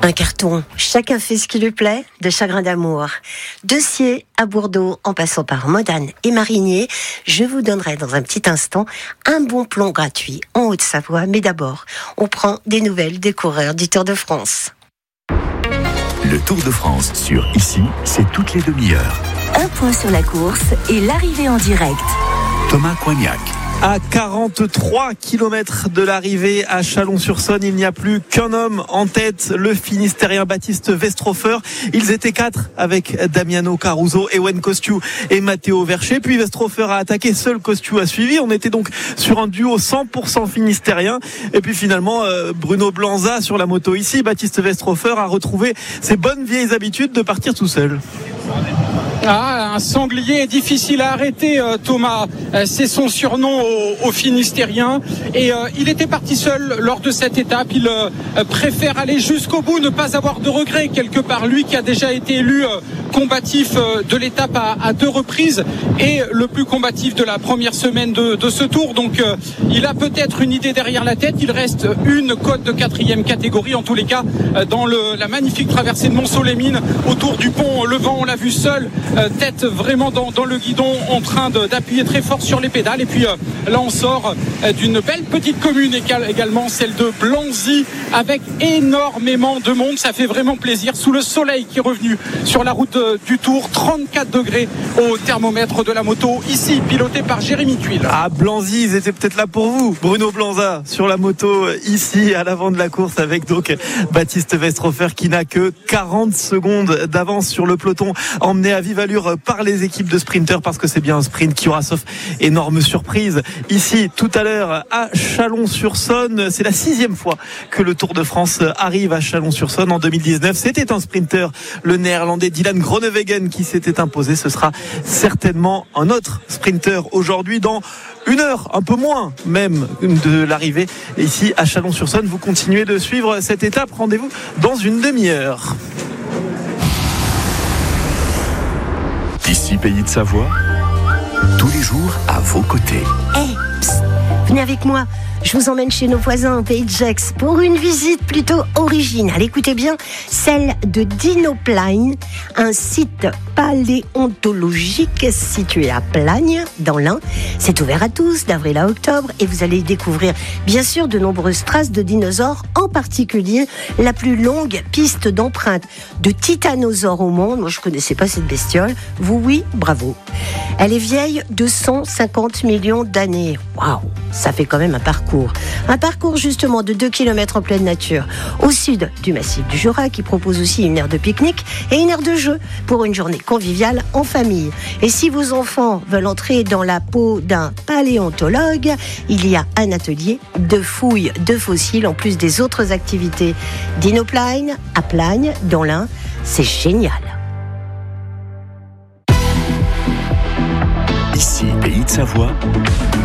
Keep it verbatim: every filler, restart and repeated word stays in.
Un carton, chacun fait ce qui lui plaît, de Chagrin d'amour. De Sciez à Bordeaux, en passant par Modane et Marigné, je vous donnerai dans un petit instant un bon plan gratuit en Haute-Savoie. Mais d'abord, on prend des nouvelles des coureurs du Tour de France. Le Tour de France sur Ici, c'est toutes les demi-heures. Un point sur la course et l'arrivée en direct. Thomas Coignac. À quarante-trois kilomètres de l'arrivée à Chalon-sur-Saône, il n'y a plus qu'un homme en tête, le Finistérien Baptiste Westrofer. Ils étaient quatre avec Damiano Caruso, Ewen Cosciu et Matteo Verché. Puis Westrofer a attaqué, seul Cosciu a suivi. On était donc sur un duo cent pour cent finistérien. Et puis finalement, euh, Bruno Blanza sur la moto ici. Baptiste Westrofer a retrouvé ses bonnes vieilles habitudes de partir tout seul. Ah, un sanglier difficile à arrêter, euh, Thomas. Euh, c'est son surnom au, au Finistérien. Et euh, il était parti seul lors de cette étape. Il euh, préfère aller jusqu'au bout, ne pas avoir de regrets quelque part. Lui qui a déjà été élu euh, combatif euh, de l'étape à, à deux reprises et le plus combatif de la première semaine de, de ce tour. Donc euh, il a peut-être une idée derrière la tête. Il reste une cote de quatrième catégorie. En tous les cas, euh, dans le, la magnifique traversée de Mont-Soleimine, autour du pont Levant, on l'a vu seul. Euh, tête vraiment dans, dans le guidon, en train de, d'appuyer très fort sur les pédales. Et puis euh, là on sort euh, d'une belle petite commune également, celle de Blanzy, avec énormément de monde. Ça fait vraiment plaisir sous le soleil qui est revenu sur la route de, du Tour. Trente-quatre degrés au thermomètre de la moto, ici pilotée par Jérémy Tuile. Ah, Blanzy, ils étaient peut-être là pour vous. Bruno Blanza sur la moto ici à l'avant de la course, avec donc Baptiste Westrofer qui n'a que quarante secondes d'avance sur le peloton, emmené à vive allure par les équipes de sprinteurs, parce que c'est bien un sprint qui aura, sauf énorme surprise, ici tout à l'heure à Chalon-sur-Saône. C'est la sixième fois que le Tour de France arrive à Chalon-sur-Saône. En deux mille dix-neuf, c'était un sprinter, le néerlandais Dylan Groenewegen, qui s'était imposé. Ce sera certainement un autre sprinter aujourd'hui, dans une heure, un peu moins même de l'arrivée ici à Chalon-sur-Saône. Vous continuez de suivre cette étape. Rendez-vous dans une demi-heure. Ici, Pays de Savoie, tous les jours à vos côtés. Eh, hey, psst, venez avec moi. Je vous emmène chez nos voisins au Pays de Gex pour une visite plutôt originale. Écoutez bien, celle de Dinoplein, un site paléontologique situé à Plagne, dans l'Ain. C'est ouvert à tous, d'avril à octobre, et vous allez découvrir bien sûr de nombreuses traces de dinosaures, en particulier la plus longue piste d'empreintes de titanosaures au monde. Moi, je ne connaissais pas cette bestiole. Vous, oui, bravo. Elle est vieille de cent cinquante millions d'années. Waouh, ça fait quand même un parcours. Un parcours justement de deux kilomètres en pleine nature, au sud du massif du Jura, qui propose aussi une aire de pique-nique et une aire de jeu pour une journée conviviale en famille. Et si vos enfants veulent entrer dans la peau d'un paléontologue, il y a un atelier de fouilles de fossiles en plus des autres activités. Dinoplein à Plagne, dans l'Ain, c'est génial. Ici, Pays de Savoie,